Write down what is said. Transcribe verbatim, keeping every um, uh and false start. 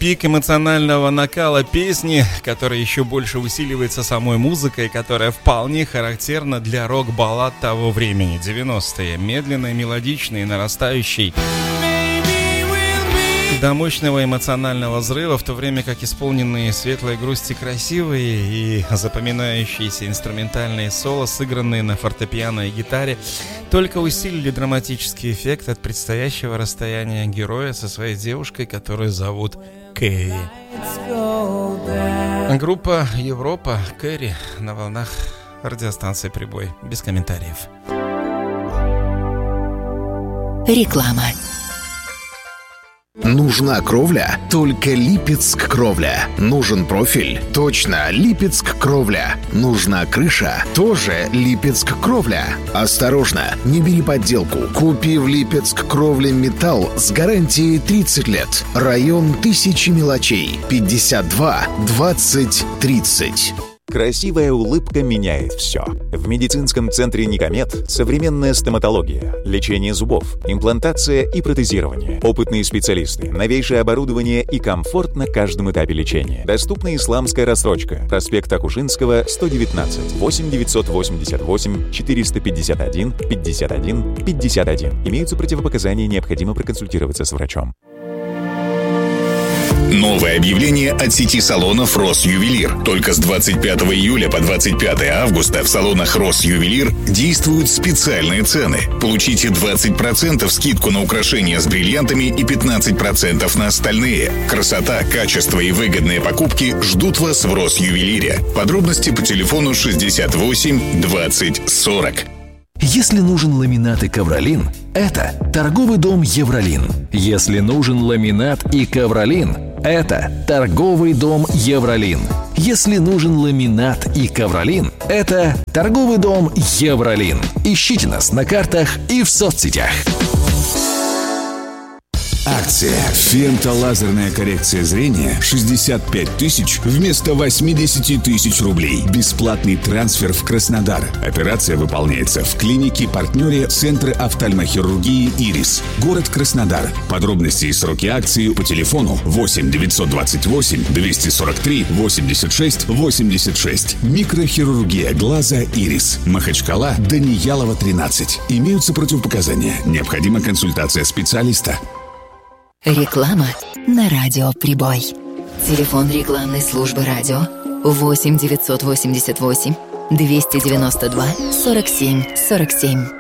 пик эмоционального накала песни, который еще больше усиливается самой музыкой, которая вполне характерна для рок-баллад того времени, девяностые. Медленный, мелодичный, нарастающий. До мощного эмоционального взрыва, в то время как исполненные светлой грусти красивые и запоминающиеся инструментальные соло, сыгранные на фортепиано и гитаре, только усилили драматический эффект от предстоящего расстояния героя со своей девушкой, которую зовут Кэрри. Группа Европа, Кэрри на волнах радиостанции «Прибой». Без комментариев. Реклама. Нужна кровля? Только Липецк кровля. Нужен профиль? Точно, Липецк кровля. Нужна крыша? Тоже Липецк кровля. Осторожно, не бери подделку. Купи в Липецк кровля металл с гарантией тридцать лет. Район Тысячи мелочей. пятьдесят два двадцать тридцать. Красивая улыбка меняет все. В медицинском центре «Никомед» современная стоматология, лечение зубов, имплантация и протезирование. Опытные специалисты, новейшее оборудование и комфорт на каждом этапе лечения. Доступна исламская рассрочка. Проспект Акушинского, сто девятнадцать, восемь девятьсот восемьдесят восемь четыреста пятьдесят один пятьдесят один пятьдесят один. Имеются противопоказания, необходимо проконсультироваться с врачом. Новое объявление от сети салонов «Россювелир». Только с двадцать пятого июля по двадцать пятое августа в салонах «Россювелир» действуют специальные цены. Получите двадцать процентов скидку на украшения с бриллиантами и пятнадцать процентов на остальные. Красота, качество и выгодные покупки ждут вас в «Россювелире». Подробности по телефону шестьдесят восемь двадцать сорок. Если нужен ламинат и ковролин, это торговый дом «Евролин». Если нужен ламинат и ковролин, это торговый дом «Евролин». Если нужен ламинат и ковролин, это торговый дом «Евролин». Ищите нас на картах и в соцсетях. Акция «Фемтолазерная коррекция зрения» шестьдесят пять тысяч вместо восемьдесят тысяч рублей. Бесплатный трансфер в Краснодар. Операция выполняется в клинике-партнере Центра офтальмохирургии «Ирис». Город Краснодар. Подробности и сроки акции по телефону восемь девятьсот двадцать восемь двести сорок три восемьдесят шесть восемьдесят шесть. Микрохирургия глаза «Ирис». Махачкала, Даниялова, тринадцать. Имеются противопоказания. Необходима консультация специалиста. Реклама на радио «Прибой». Телефон рекламной службы радио восемь девятьсот восемьдесят восемь двести девяносто два сорок семь сорок семь.